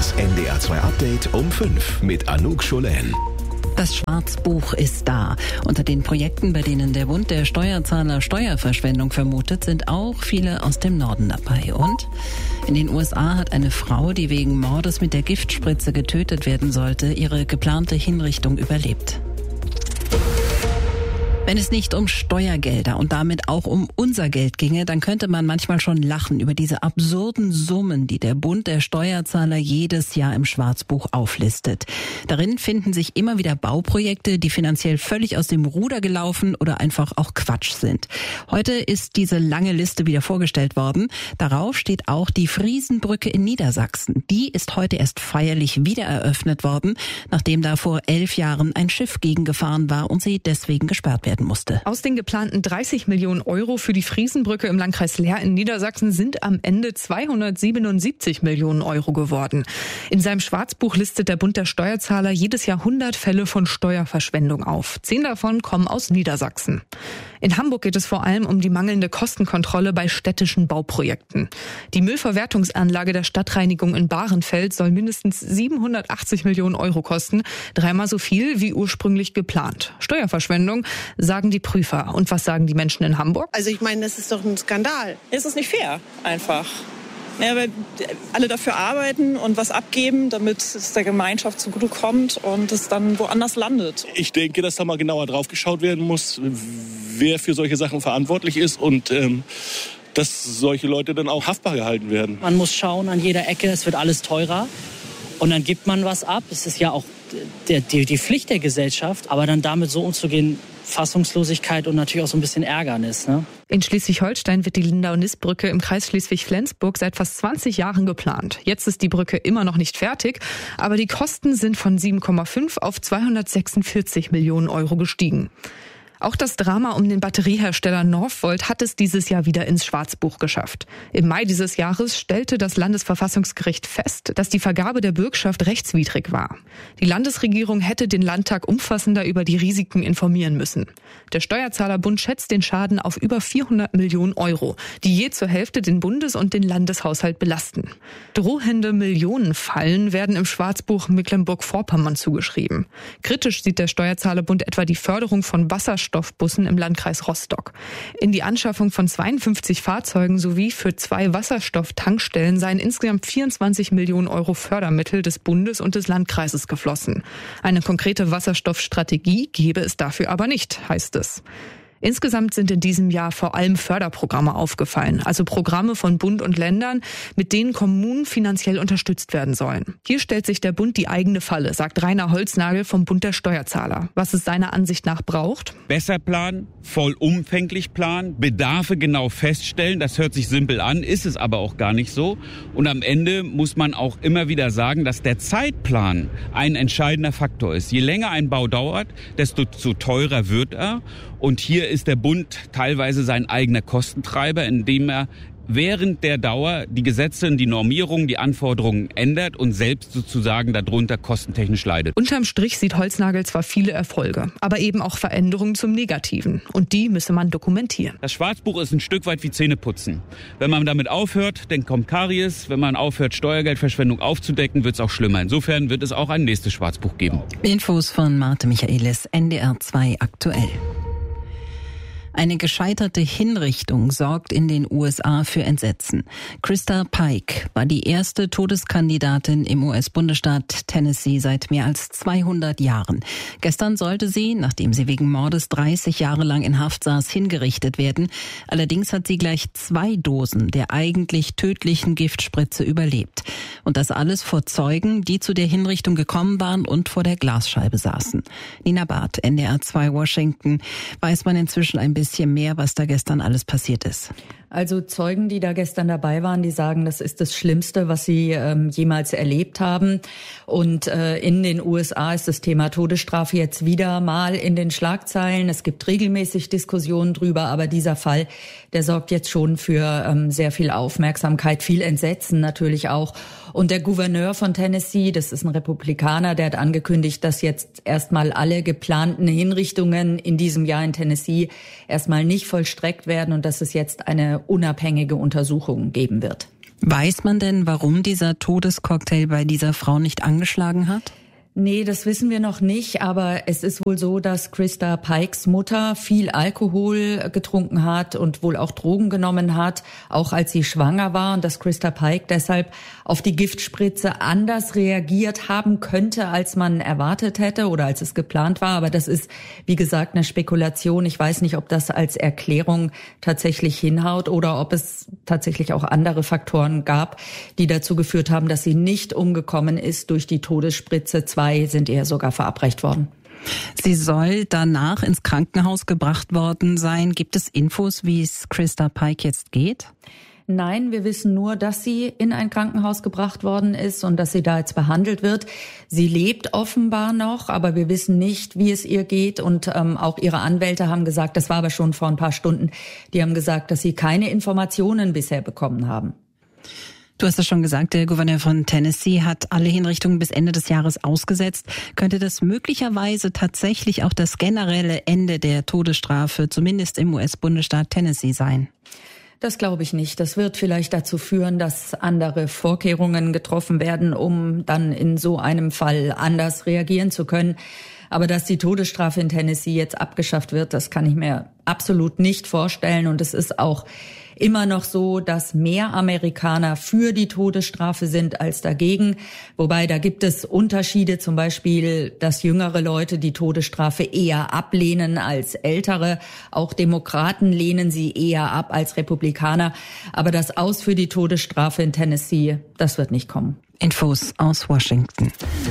Das NDR2 Update um 5 mit Anouk Scholen. Das Schwarzbuch ist da. Unter den Projekten, bei denen der Bund der Steuerzahler Steuerverschwendung vermutet, sind auch viele aus dem Norden dabei. Und in den USA hat eine Frau, die wegen Mordes mit der Giftspritze getötet werden sollte, ihre geplante Hinrichtung überlebt. Wenn es nicht um Steuergelder und damit auch um unser Geld ginge, dann könnte man manchmal schon lachen über diese absurden Summen, die der Bund der Steuerzahler jedes Jahr im Schwarzbuch auflistet. Darin finden sich immer wieder Bauprojekte, die finanziell völlig aus dem Ruder gelaufen oder einfach auch Quatsch sind. Heute ist diese lange Liste wieder vorgestellt worden. Darauf steht auch die Friesenbrücke in Niedersachsen. Die ist heute erst feierlich wieder eröffnet worden, nachdem da vor 11 Jahren ein Schiff gegengefahren war und sie deswegen gesperrt werden musste. Aus den geplanten 30 Millionen Euro für die Friesenbrücke im Landkreis Leer in Niedersachsen sind am Ende 277 Millionen Euro geworden. In seinem Schwarzbuch listet der Bund der Steuerzahler jedes Jahr 100 Fälle von Steuerverschwendung auf. 10 davon kommen aus Niedersachsen. In Hamburg geht es vor allem um die mangelnde Kostenkontrolle bei städtischen Bauprojekten. Die Müllverwertungsanlage der Stadtreinigung in Bahrenfeld soll mindestens 780 Millionen Euro kosten, 3-mal so viel wie ursprünglich geplant. Steuerverschwendung, sagen die Prüfer. Und was sagen die Menschen in Hamburg? Also ich meine, das ist doch ein Skandal. Es ist nicht fair, einfach. Ja, weil alle dafür arbeiten und was abgeben, damit es der Gemeinschaft zugutekommt und es dann woanders landet. Ich denke, dass da mal genauer drauf geschaut werden muss, wer für solche Sachen verantwortlich ist und dass solche Leute dann auch haftbar gehalten werden. Man muss schauen an jeder Ecke, es wird alles teurer und dann gibt man was ab. Es ist ja auch die Pflicht der Gesellschaft, aber dann damit so umzugehen, Fassungslosigkeit und natürlich auch so ein bisschen Ärgernis. Ne? In Schleswig-Holstein wird die Lindau-Nist-Brücke im Kreis Schleswig-Flensburg seit fast 20 Jahren geplant. Jetzt ist die Brücke immer noch nicht fertig, aber die Kosten sind von 7,5 auf 246 Millionen Euro gestiegen. Auch das Drama um den Batteriehersteller Northvolt hat es dieses Jahr wieder ins Schwarzbuch geschafft. Im Mai dieses Jahres stellte das Landesverfassungsgericht fest, dass die Vergabe der Bürgschaft rechtswidrig war. Die Landesregierung hätte den Landtag umfassender über die Risiken informieren müssen. Der Steuerzahlerbund schätzt den Schaden auf über 400 Millionen Euro, die je zur Hälfte den Bundes- und den Landeshaushalt belasten. Drohende Millionenfallen werden im Schwarzbuch Mecklenburg-Vorpommern zugeschrieben. Kritisch sieht der Steuerzahlerbund etwa die Förderung von Wasserstoffbussen im Landkreis Rostock. In die Anschaffung von 52 Fahrzeugen sowie für 2 Wasserstofftankstellen seien insgesamt 24 Millionen Euro Fördermittel des Bundes und des Landkreises geflossen. Eine konkrete Wasserstoffstrategie gebe es dafür aber nicht, heißt es. Insgesamt sind in diesem Jahr vor allem Förderprogramme aufgefallen, also Programme von Bund und Ländern, mit denen Kommunen finanziell unterstützt werden sollen. Hier stellt sich der Bund die eigene Falle, sagt Rainer Holznagel vom Bund der Steuerzahler. Was es seiner Ansicht nach braucht? Besser planen, vollumfänglich planen, Bedarfe genau feststellen. Das hört sich simpel an, ist es aber auch gar nicht so. Und am Ende muss man auch immer wieder sagen, dass der Zeitplan ein entscheidender Faktor ist. Je länger ein Bau dauert, desto teurer wird er. Und hier ist der Bund teilweise sein eigener Kostentreiber, indem er während der Dauer die Gesetze, die Normierungen, die Anforderungen ändert und selbst sozusagen darunter kostentechnisch leidet. Unterm Strich sieht Holznagel zwar viele Erfolge, aber eben auch Veränderungen zum Negativen. Und die müsse man dokumentieren. Das Schwarzbuch ist ein Stück weit wie Zähneputzen. Wenn man damit aufhört, dann kommt Karies. Wenn man aufhört, Steuergeldverschwendung aufzudecken, wird es auch schlimmer. Insofern wird es auch ein nächstes Schwarzbuch geben. Infos von Marte Michaelis, NDR2 aktuell. Eine gescheiterte Hinrichtung sorgt in den USA für Entsetzen. Krista Pike war die erste Todeskandidatin im US-Bundesstaat Tennessee seit mehr als 200 Jahren. Gestern sollte sie, nachdem sie wegen Mordes 30 Jahre lang in Haft saß, hingerichtet werden. Allerdings hat sie gleich 2 Dosen der eigentlich tödlichen Giftspritze überlebt. Und das alles vor Zeugen, die zu der Hinrichtung gekommen waren und vor der Glasscheibe saßen. Nina Barth, NDR2 Washington. Weiß man inzwischen ein bisschen mehr, was da gestern alles passiert ist? Also Zeugen, die da gestern dabei waren, die sagen, das ist das Schlimmste, was sie jemals erlebt haben. Und in den USA ist das Thema Todesstrafe jetzt wieder mal in den Schlagzeilen. Es gibt regelmäßig Diskussionen drüber, aber dieser Fall, der sorgt jetzt schon für sehr viel Aufmerksamkeit, viel Entsetzen natürlich auch. Und der Gouverneur von Tennessee, das ist ein Republikaner, der hat angekündigt, dass jetzt erstmal alle geplanten Hinrichtungen in diesem Jahr in Tennessee erstmal nicht vollstreckt werden und dass es jetzt eine unabhängige Untersuchung geben wird. Weiß man denn, warum dieser Todescocktail bei dieser Frau nicht angeschlagen hat? Nee, das wissen wir noch nicht, aber es ist wohl so, dass Christa Pikes Mutter viel Alkohol getrunken hat und wohl auch Drogen genommen hat, auch als sie schwanger war, und dass Christa Pike deshalb auf die Giftspritze anders reagiert haben könnte, als man erwartet hätte oder als es geplant war. Aber das ist, wie gesagt, eine Spekulation. Ich weiß nicht, ob das als Erklärung tatsächlich hinhaut oder ob es tatsächlich auch andere Faktoren gab, die dazu geführt haben, dass sie nicht umgekommen ist durch die Todesspritze. 2 sind ihr sogar verabreicht worden. Sie soll danach ins Krankenhaus gebracht worden sein. Gibt es Infos, wie es Christa Pike jetzt geht? Nein, wir wissen nur, dass sie in ein Krankenhaus gebracht worden ist und dass sie da jetzt behandelt wird. Sie lebt offenbar noch, aber wir wissen nicht, wie es ihr geht. Und auch ihre Anwälte haben gesagt, das war aber schon vor ein paar Stunden, die haben gesagt, dass sie keine Informationen bisher bekommen haben. Du hast es schon gesagt, der Gouverneur von Tennessee hat alle Hinrichtungen bis Ende des Jahres ausgesetzt. Könnte das möglicherweise tatsächlich auch das generelle Ende der Todesstrafe, zumindest im US-Bundesstaat Tennessee, sein? Das glaube ich nicht. Das wird vielleicht dazu führen, dass andere Vorkehrungen getroffen werden, um dann in so einem Fall anders reagieren zu können. Aber dass die Todesstrafe in Tennessee jetzt abgeschafft wird, das kann ich mir absolut nicht vorstellen. Und es ist auch immer noch so, dass mehr Amerikaner für die Todesstrafe sind als dagegen. Wobei, da gibt es Unterschiede, zum Beispiel, dass jüngere Leute die Todesstrafe eher ablehnen als ältere. Auch Demokraten lehnen sie eher ab als Republikaner. Aber das Aus für die Todesstrafe in Tennessee, das wird nicht kommen. Infos aus Washington.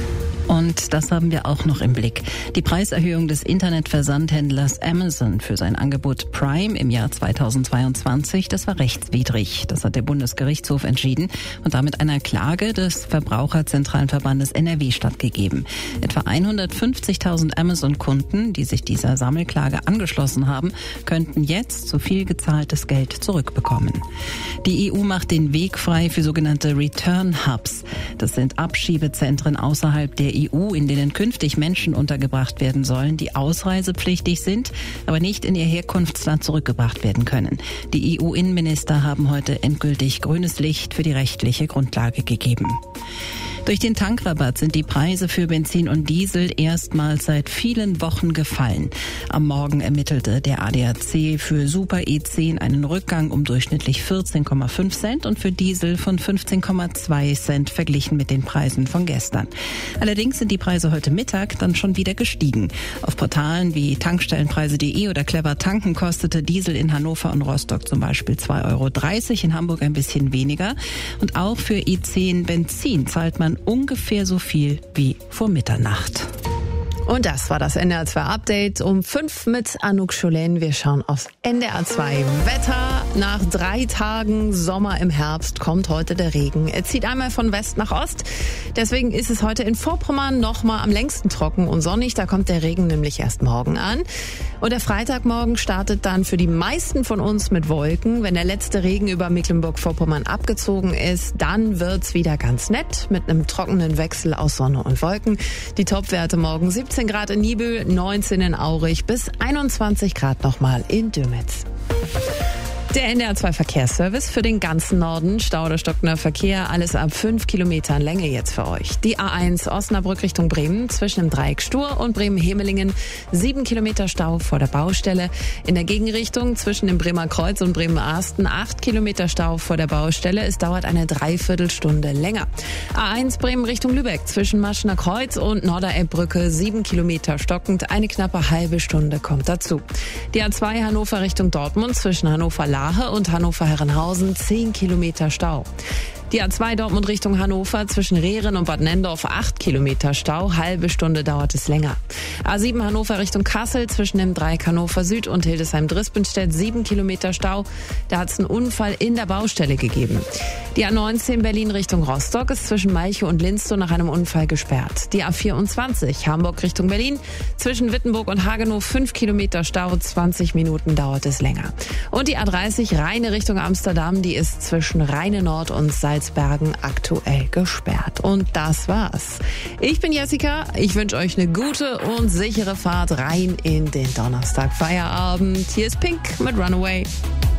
Und das haben wir auch noch im Blick. Die Preiserhöhung des Internetversandhändlers Amazon für sein Angebot Prime im Jahr 2022, das war rechtswidrig. Das hat der Bundesgerichtshof entschieden und damit einer Klage des Verbraucherzentralen Verbandes NRW stattgegeben. Etwa 150.000 Amazon-Kunden, die sich dieser Sammelklage angeschlossen haben, könnten jetzt zu viel gezahltes Geld zurückbekommen. Die EU macht den Weg frei für sogenannte Return Hubs. Das sind Abschiebezentren außerhalb der EU, in denen künftig Menschen untergebracht werden sollen, die ausreisepflichtig sind, aber nicht in ihr Herkunftsland zurückgebracht werden können. Die EU-Innenminister haben heute endgültig grünes Licht für die rechtliche Grundlage gegeben. Durch den Tankrabatt sind die Preise für Benzin und Diesel erstmals seit vielen Wochen gefallen. Am Morgen ermittelte der ADAC für Super E10 einen Rückgang um durchschnittlich 14,5 Cent und für Diesel von 15,2 Cent verglichen mit den Preisen von gestern. Allerdings sind die Preise heute Mittag dann schon wieder gestiegen. Auf Portalen wie tankstellenpreise.de oder Clever Tanken kostete Diesel in Hannover und Rostock zum Beispiel 2,30 €, in Hamburg ein bisschen weniger. Und auch für E10 Benzin zahlt man ungefähr so viel wie vor Mitternacht. Und das war das NDR 2 Update um 5 mit Anouk Scholen. Wir schauen aufs NDR 2 Wetter. Nach 3 Tagen Sommer im Herbst kommt heute der Regen. Er zieht einmal von West nach Ost. Deswegen ist es heute in Vorpommern noch mal am längsten trocken und sonnig. Da kommt der Regen nämlich erst morgen an. Und der Freitagmorgen startet dann für die meisten von uns mit Wolken. Wenn der letzte Regen über Mecklenburg-Vorpommern abgezogen ist, dann wird's wieder ganz nett mit einem trockenen Wechsel aus Sonne und Wolken. Die Topwerte morgen 17 Grad in Niebüll, 19 in Aurich bis 21 Grad nochmal in Dömitz. Der NDR 2 Verkehrsservice für den ganzen Norden. Stau oder stockender Verkehr, alles ab 5 Kilometern Länge jetzt für euch. Die A1 Osnabrück Richtung Bremen zwischen dem Dreieck Stur und Bremen-Hemelingen 7 Kilometer Stau vor der Baustelle. In der Gegenrichtung zwischen dem Bremer Kreuz und Bremen-Arsten 8 Kilometer Stau vor der Baustelle. Es dauert eine Dreiviertelstunde länger. A1 Bremen Richtung Lübeck zwischen Maschener Kreuz und Norderelbbrücke 7 Kilometer stockend. Eine knappe halbe Stunde kommt dazu. Die A2 Hannover Richtung Dortmund zwischen Hannover-Lahe und Hannover-Herrenhausen 10 Kilometer Stau. Die A2 Dortmund Richtung Hannover zwischen Rehren und Bad Nendorf 8 Kilometer Stau, halbe Stunde dauert es länger. A7 Hannover Richtung Kassel zwischen dem Dreieck Hannover Süd und Hildesheim-Drispenstedt 7 Kilometer Stau. Da hat es einen Unfall in der Baustelle gegeben. Die A19 Berlin Richtung Rostock ist zwischen Malchow und Linstow nach einem Unfall gesperrt. Die A24 Hamburg Richtung Berlin zwischen Wittenburg und Hagenow 5 Kilometer Stau, 20 Minuten dauert es länger. Und die A30 Rheine Richtung Amsterdam, die ist zwischen Rheine Nord und Salzbergen aktuell gesperrt. Und das war's. Ich bin Jessica, ich wünsche euch eine gute und sichere Fahrt rein in den Donnerstag Feierabend. Hier ist Pink mit Runaway.